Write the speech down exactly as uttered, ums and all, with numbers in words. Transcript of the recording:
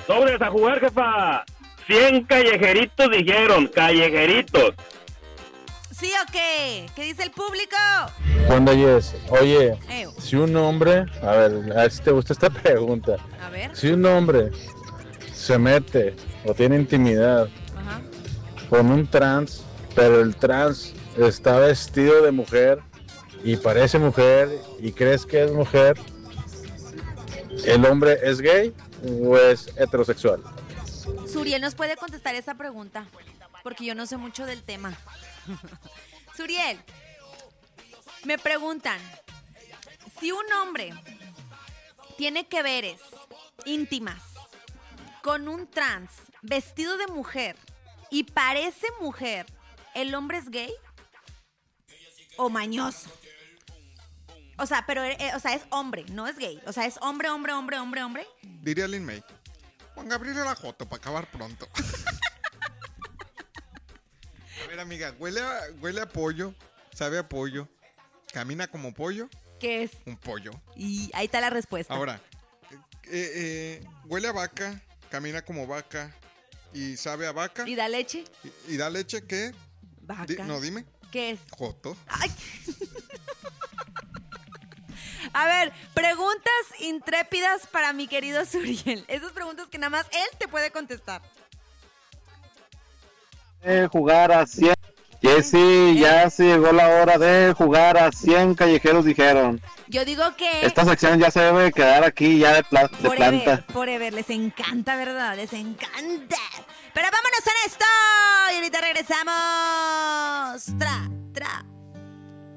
Sobres a jugar, jefa. cien callejeritos dijeron, callejeritos. ¿Sí o qué? ¿Qué dice el público? Cuando Yes, oye, Eo. si un hombre, a ver, a ver si te gusta esta pregunta. A ver. Si un hombre se mete o tiene intimidad Ajá. con un trans, pero el trans está vestido de mujer y parece mujer y crees que es mujer, ¿el hombre es gay o es heterosexual? Suriel nos puede contestar esa pregunta, porque yo no sé mucho del tema. Suriel, me preguntan, si un hombre tiene que veres íntimas con un trans vestido de mujer y parece mujer, ¿el hombre es gay o mañoso? O sea, pero eh, o sea, es hombre, no es gay. O sea, es hombre, hombre, hombre, hombre, hombre. Diría Lin May. Juan Gabriel era joto para acabar pronto. A ver, amiga, huele a, huele a pollo, sabe a pollo, camina como pollo. ¿Qué es? Un pollo. Y ahí está la respuesta. Ahora, eh, eh, huele a vaca, camina como vaca y sabe a vaca. ¿Y da leche? ¿Y, y da leche qué? Vaca. Di, no, dime. ¿Qué es? Joto. Ay. A ver, preguntas intrépidas para mi querido Suriel. Esas preguntas que nada más él te puede contestar. De jugar a cien. Jessy, ya se llegó la hora de jugar a cien callejeros, dijeron. Yo digo que... Esta sección ya se debe quedar aquí, ya de, pla- de Forever, planta. forever, les encanta, ¿verdad? Les encanta. Pero vámonos en esto y ahorita regresamos. Tra, tra.